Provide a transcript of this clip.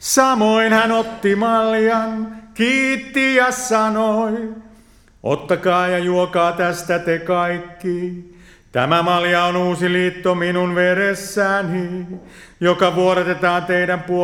Samoin hän otti maljan, kiitti ja sanoi, ottakaa ja juokaa tästä te kaikki. Tämä malja on uusi liitto minun veressäni, joka vuodatetaan teidän puolesta.